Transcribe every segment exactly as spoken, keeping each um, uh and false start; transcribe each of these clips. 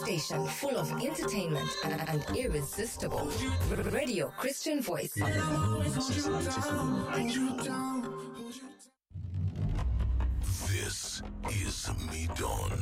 station full of entertainment and, and irresistible. Radio Christian Voice. This is Me Dawn.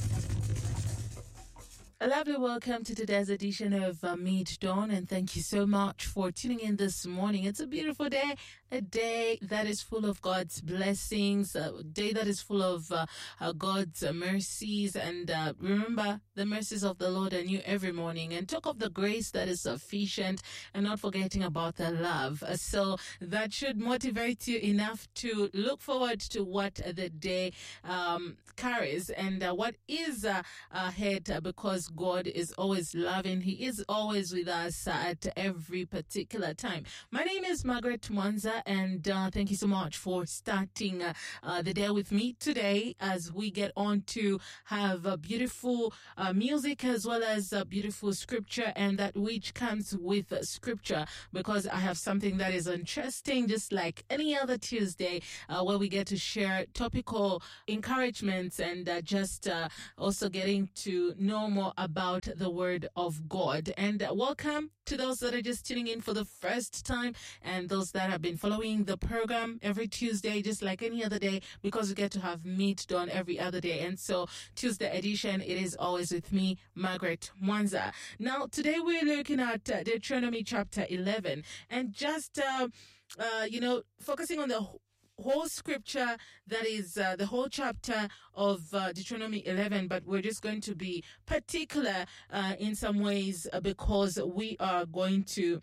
A lovely welcome to today's edition of uh, Meet Dawn, and thank you so much for tuning in this morning. It's a beautiful day, a day that is full of God's blessings, a day that is full of uh, uh, God's uh, mercies. And uh, remember, the mercies of the Lord are new every morning. And talk of the grace that is sufficient, and not forgetting about the love. Uh, so that should motivate you enough to look forward to what the day um, carries and uh, what is uh, ahead, uh, because God is always loving. He is always with us at every particular time. My name is Margaret Mwanza, and uh, thank you so much for starting uh, uh, the day with me today as we get on to have uh, beautiful uh, music as well as uh, beautiful scripture, and that which comes with uh, scripture, because I have something that is interesting, just like any other Tuesday, uh, where we get to share topical encouragements and uh, just uh, also getting to know more about the Word of God. And welcome to those that are just tuning in for the first time, and those that have been following the program every Tuesday, just like any other day, because we get to have Meet Dawn every other day. And so Tuesday edition, it is always with me, Margaret Mwanza. Now, today we're looking at uh, Deuteronomy chapter eleven, and just, uh, uh, you know, focusing on the whole scripture, that is uh, the whole chapter of uh, Deuteronomy eleven, but we're just going to be particular uh, in some ways uh, because we are going to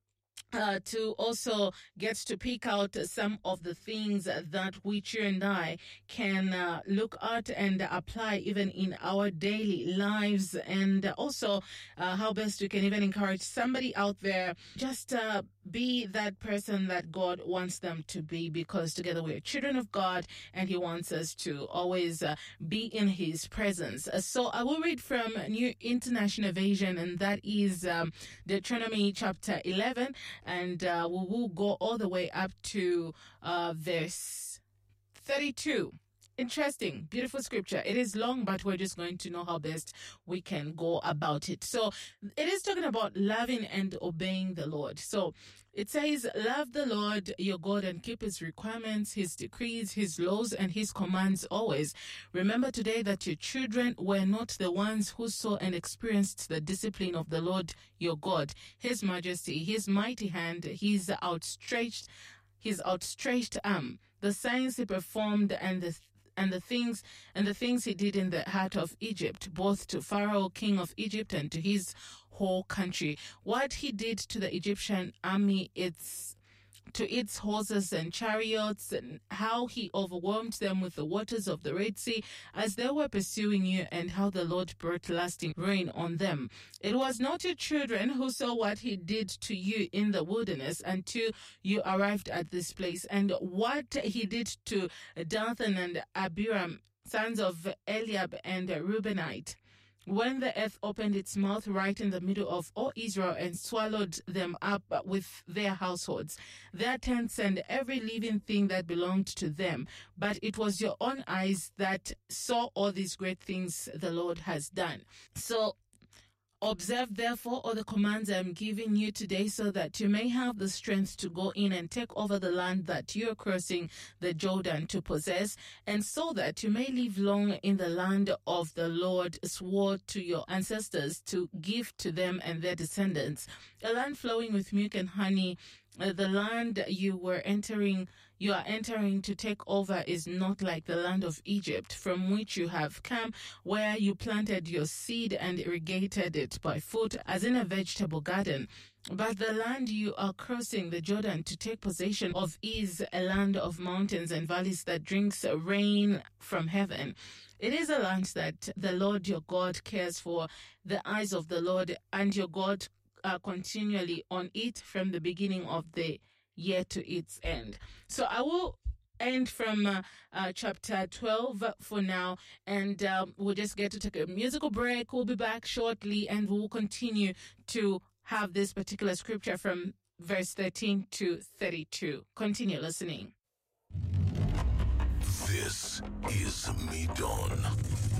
Uh, to also get to pick out some of the things that which you and I can uh, look at and apply even in our daily lives, and also uh, how best we can even encourage somebody out there, just uh, be that person that God wants them to be, because together we're children of God and He wants us to always uh, be in His presence. Uh, so I will read from New International Version, and that is um, Deuteronomy chapter eleven. And uh, we will go all the way up to uh, verse thirty-two. Interesting, beautiful scripture. It is long, but we're just going to know how best we can go about it. So it is talking about loving and obeying the Lord. So it says, love the Lord your God and keep His requirements, His decrees, His laws, and His commands always. Remember today that your children were not the ones who saw and experienced the discipline of the Lord your God, His majesty, His mighty hand, His outstretched, His outstretched arm, the signs He performed, and the and the things and the things He did in the heart of Egypt, both to Pharaoh, king of Egypt, and to his whole country. What He did to the Egyptian army, its to its horses and chariots, and how He overwhelmed them with the waters of the Red Sea as they were pursuing you, and how the Lord brought lasting rain on them. It was not your children who saw what He did to you in the wilderness until you arrived at this place, and what He did to Dathan and Abiram, sons of Eliab and Reubenite, when the earth opened its mouth right in the middle of all Israel and swallowed them up with their households, their tents, and every living thing that belonged to them. But it was your own eyes that saw all these great things the Lord has done. So observe, therefore, all the commands I am giving you today, so that you may have the strength to go in and take over the land that you are crossing the Jordan to possess, and so that you may live long in the land of the Lord swore to your ancestors to give to them and their descendants, a land flowing with milk and honey. Uh, the land you were entering, you are entering to take over is not like the land of Egypt, from which you have come, where you planted your seed and irrigated it by foot, as in a vegetable garden. But the land you are crossing the Jordan to take possession of is a land of mountains and valleys that drinks rain from heaven. It is a land that the Lord your God cares for. The eyes of the Lord and your God are continually on it from the beginning of the year to its end. So I will end from uh, uh, chapter twelve for now, and um, we'll just get to take a musical break. We'll be back shortly, and we'll continue to have this particular scripture from verse thirteen to thirty-two. Continue listening. This is Me Dawn.